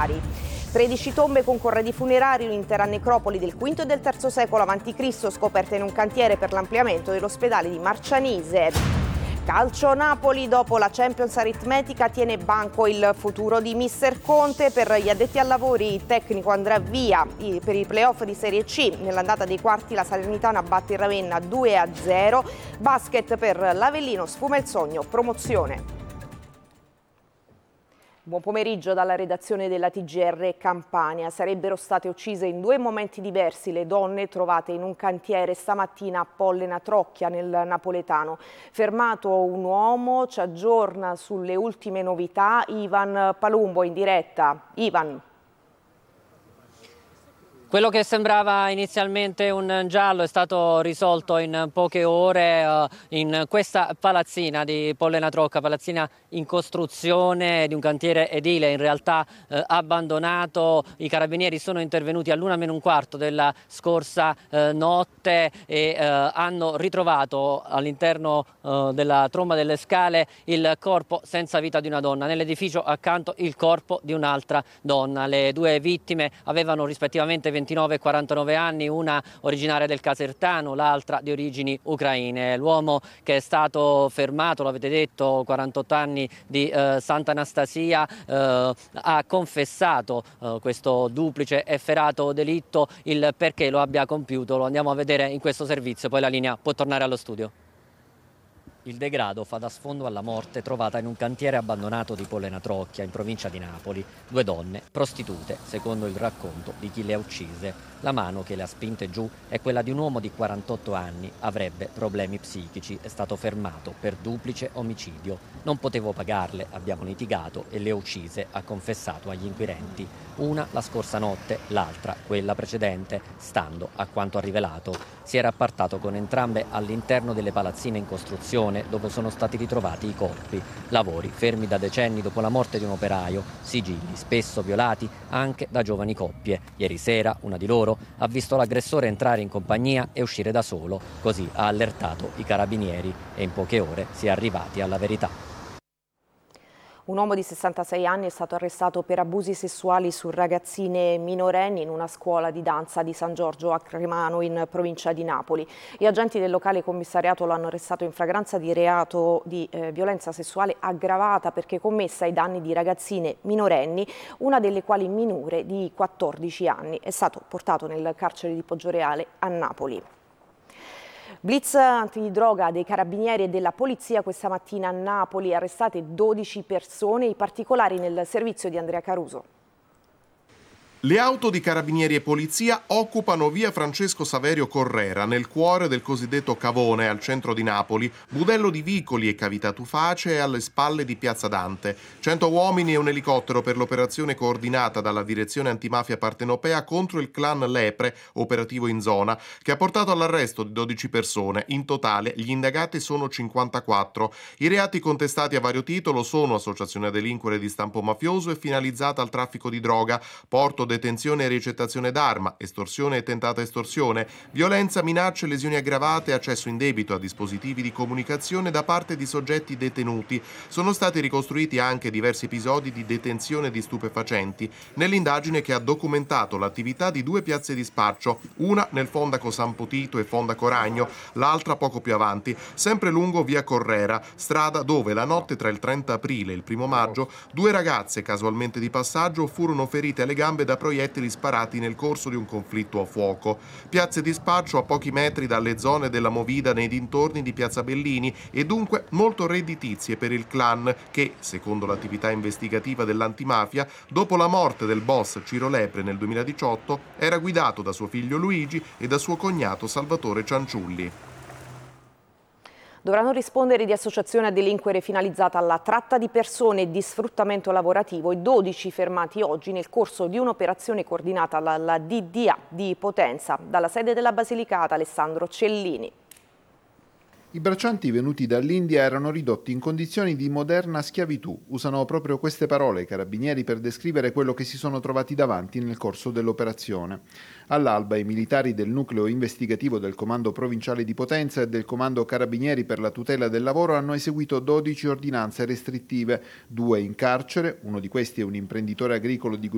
familiari. 13 tombe con corredi funerari, un'intera necropoli del V e del III secolo a.C. scoperta in un cantiere per l'ampliamento dell'ospedale di Marcianise. Calcio, Napoli dopo la Champions aritmetica tiene banco il futuro di mister Conte. Per gli addetti ai lavori il tecnico andrà via per i playoff di Serie C. Nell'andata dei quarti la Salernitana batte il Ravenna 2-0. Basket per l'Avellino, sfuma il sogno, promozione. Buon pomeriggio dalla redazione della TGR Campania. Sarebbero state uccise in 2 momenti diversi le donne trovate in un cantiere stamattina a Pollena Trocchia nel napoletano. Fermato un uomo, ci aggiorna sulle ultime novità Ivan Palumbo in diretta. Ivan. Quello che sembrava inizialmente un giallo è stato risolto in poche ore in questa palazzina di Pollena Trocchia, palazzina in costruzione di un cantiere edile, in realtà abbandonato. I carabinieri sono intervenuti all'1:45 della scorsa notte e hanno ritrovato all'interno della tromba delle scale il corpo senza vita di una donna, nell'edificio accanto il corpo di un'altra donna. Le 2 vittime avevano rispettivamente 29 e 49 anni, una originaria del Casertano, l'altra di origini ucraine. L'uomo che è stato fermato, lo avete detto, 48 anni di Sant'Anastasia, ha confessato questo duplice efferato delitto. Il perché lo abbia compiuto lo andiamo a vedere in questo servizio, poi la linea può tornare allo studio. Il degrado fa da sfondo alla morte trovata in un cantiere abbandonato di Pollena Trocchia, in provincia di Napoli. 2 donne, prostitute, secondo il racconto di chi le ha uccise. La mano che le ha spinte giù è quella di un uomo di 48 anni, avrebbe problemi psichici, è stato fermato per duplice omicidio. Non potevo pagarle, abbiamo litigato e le ho uccise, ha confessato agli inquirenti. Una la scorsa notte, l'altra, quella precedente, stando a quanto ha rivelato. Si era appartato con entrambe all'interno delle palazzine in costruzione dove sono stati ritrovati i corpi. Lavori fermi da decenni dopo la morte di un operaio, sigilli spesso violati anche da giovani coppie. Ieri sera una di loro ha visto l'aggressore entrare in compagnia e uscire da solo, così ha allertato i carabinieri e in poche ore si è arrivati alla verità. Un uomo di 66 anni è stato arrestato per abusi sessuali su ragazzine minorenni in una scuola di danza di San Giorgio a Cremano in provincia di Napoli. Gli agenti del locale commissariato lo hanno arrestato in flagranza di reato di violenza sessuale aggravata perché commessa ai danni di ragazzine minorenni, una delle quali minore di 14 anni. È stato portato nel carcere di Poggioreale a Napoli. Blitz antidroga dei carabinieri e della polizia questa mattina a Napoli, arrestate 12 persone, i particolari nel servizio di Andrea Caruso. Le auto di carabinieri e polizia occupano via Francesco Saverio Correra, nel cuore del cosiddetto Cavone, al centro di Napoli, budello di vicoli e cavità tufacee alle spalle di Piazza Dante. 100 uomini e un elicottero per l'operazione coordinata dalla direzione antimafia partenopea contro il clan Lepre, operativo in zona, che ha portato all'arresto di 12 persone. In totale gli indagati sono 54. I reati contestati a vario titolo sono associazione a delinquere di stampo mafioso e finalizzata al traffico di droga, porto, detenzione e ricettazione d'arma, estorsione e tentata estorsione, violenza, minacce, lesioni aggravate, accesso indebito a dispositivi di comunicazione da parte di soggetti detenuti. Sono stati ricostruiti anche diversi episodi di detenzione di stupefacenti nell'indagine che ha documentato l'attività di 2 piazze di spaccio, una nel Fondaco San Potito e Fondaco Ragno, l'altra poco più avanti, sempre lungo via Correra, strada dove la notte tra il 30 aprile e il 1 maggio 2 ragazze casualmente di passaggio furono ferite alle gambe da proiettili sparati nel corso di un conflitto a fuoco. Piazze di spaccio a pochi metri dalle zone della Movida nei dintorni di Piazza Bellini e dunque molto redditizie per il clan che, secondo l'attività investigativa dell'antimafia, dopo la morte del boss Ciro Lepre nel 2018, era guidato da suo figlio Luigi e da suo cognato Salvatore Cianciulli. Dovranno rispondere di associazione a delinquere finalizzata alla tratta di persone e di sfruttamento lavorativo i 12 fermati oggi nel corso di un'operazione coordinata dalla DDA di Potenza. Dalla sede della Basilicata, Alessandro Cellini. I braccianti venuti dall'India erano ridotti in condizioni di moderna schiavitù. Usano proprio queste parole i carabinieri per descrivere quello che si sono trovati davanti nel corso dell'operazione. All'alba i militari del nucleo investigativo del Comando Provinciale di Potenza e del Comando Carabinieri per la tutela del lavoro hanno eseguito 12 ordinanze restrittive, 2 in carcere, uno di questi è un imprenditore agricolo di